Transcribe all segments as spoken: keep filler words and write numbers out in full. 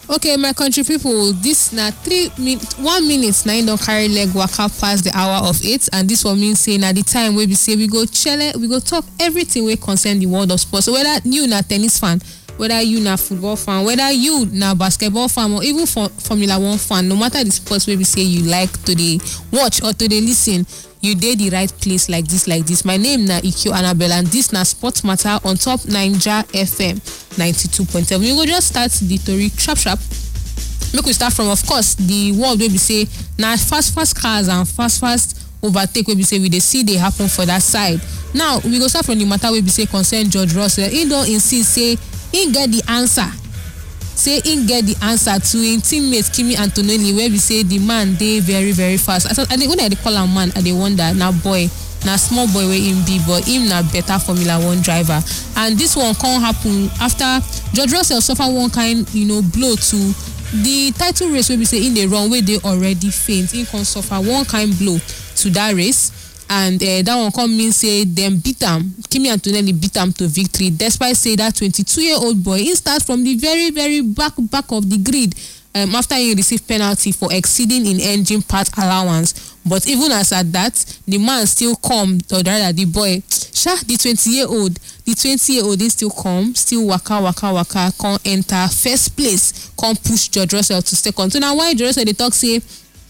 Okay, my country people, this na three min one minute na don carry leg waka past the hour of eight, and this one means say na the time wey we say we go chele, we go talk everything wey concern the world of sports. So whether you na tennis fan, whether you na football fan, whether you na basketball fan, or even for Formula One fan, no matter the sports wey we say you like to dey watch or to dey listen, you dey the right place like this, like this. My name na Ikyo Annabelle, and this na Sports Matter on top Naija F M ninety-two point seven. We go just start the tori sharp sharp. Make we start from, of course, the world where we say na fast fast cars and fast fast overtake where we say we dey see they happen for that side. Now we go start from the matter where we say concern George Russell. He don insist say he get the answer. Say he get the answer to him teammate Kimi Antonelli, where we say the man dey very very fast. I thought, I think when I dey call him man, I dey wonder now boy, na small boy where him be, but him na better Formula One driver. And this one can't happen after George Russell suffer one kind, you know, blow to the title race where we say in the run where they already faint. He can suffer one kind blow to that race. And uh, that one come mean say them beat him. Kimi Antonelli beat him to victory, despite say that twenty-two-year-old boy he start from the very very back back of the grid um, after he received penalty for exceeding in engine part allowance. But even as at that, the man still come, or rather the boy, sha the twenty-year-old, the twenty-year-old he still come, still waka waka waka, come enter first place, come push George Russell to second. So now why George Russell they talk say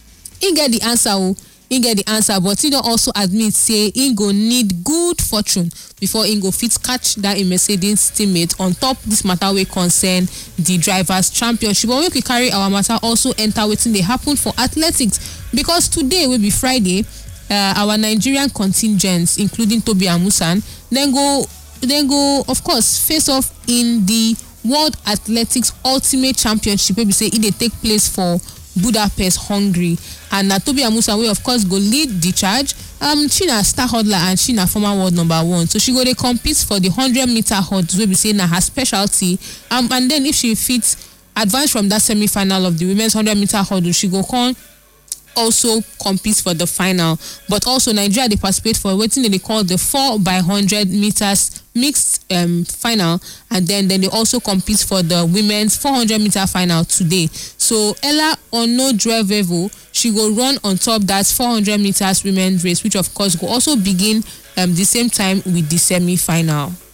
he get the answer, oh. He get the answer, but he don't also admit say he go need good fortune before he go fit catch that in Mercedes teammate on top this matter wey concern the drivers championship. But we could carry our matter also enter wetin dey happen for athletics, because today will be Friday. Uh, our Nigerian contingents, including Toby Amusan, then go then go of course face off in the World Athletics Ultimate Championship wey we say it dey take place for Budapest, Hungary. And uh, Toby Amusan will of course go lead the charge. Um, she na star hurdler and she na former world number one, so she go dey compete for the hundred meter hurdles wey we say na her specialty. Um, and then if she fits advance from that semi-final of the women's hundred meter hurdle, she go come also compete for the final. But also Nigeria they participate for wetin they call the four by hundred meters mixed um final, and then then they also compete for the women's four hundred meter final today. So Ella Onodrevevo, she go run on top that four hundred meters women's race, which of course will also begin um the same time with the semi-final.